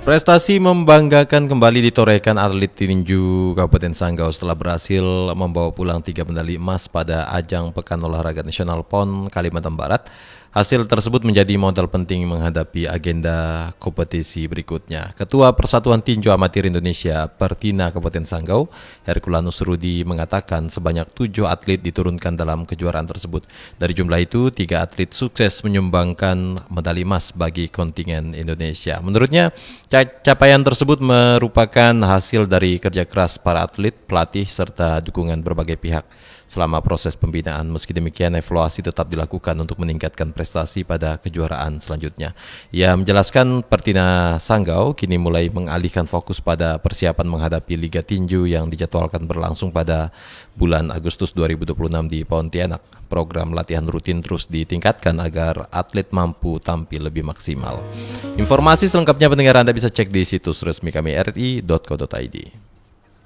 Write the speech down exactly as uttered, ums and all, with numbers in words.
Prestasi membanggakan kembali ditorehkan atlet tinju Kabupaten Sanggau setelah berhasil membawa pulang tiga medali emas pada ajang Pekan Olahraga Nasional P O N Kalimantan Barat. Hasil tersebut menjadi modal penting menghadapi agenda kompetisi berikutnya. Ketua Persatuan Tinju Amatir Indonesia Pertina Kabupaten Sanggau, Herculanus Rudi mengatakan sebanyak tujuh atlet diturunkan dalam kejuaraan tersebut. Dari jumlah itu, tiga atlet sukses menyumbangkan medali emas bagi kontingen Indonesia. Menurutnya, capaian tersebut merupakan hasil dari kerja keras para atlet, pelatih, serta dukungan berbagai pihak selama proses pembinaan. Meski demikian, evaluasi tetap dilakukan untuk meningkatkan prestasi pada kejuaraan selanjutnya. Ia menjelaskan Pertina Sanggau kini mulai mengalihkan fokus pada persiapan menghadapi Liga Tinju yang dijadwalkan berlangsung pada bulan Agustus dua ribu dua puluh enam di Pontianak. Program latihan rutin terus ditingkatkan agar atlet mampu tampil lebih maksimal. Informasi selengkapnya pendengar Anda bisa cek di situs resmi kami r i dot co dot i d.